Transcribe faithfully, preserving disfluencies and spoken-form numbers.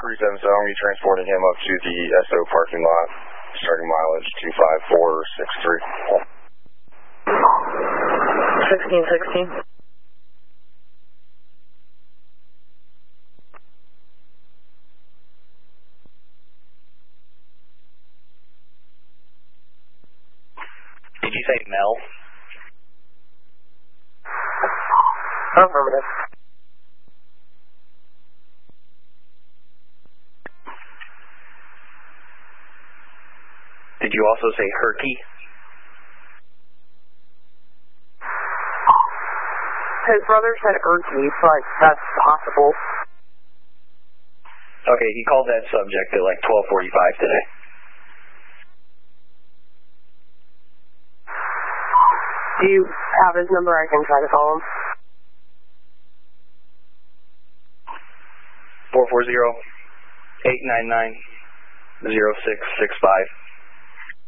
three seven seven, we're transporting him up to the S O parking lot, starting mileage two five four six three. sixteen sixteen. Did you say Mel? Affirmative. Did you also say Herky? His brother said Erky, but that's possible. Okay, he called that subject at like twelve forty-five today. Do you have his number? I can try to call him. four four zero, eight nine nine, zero six six five.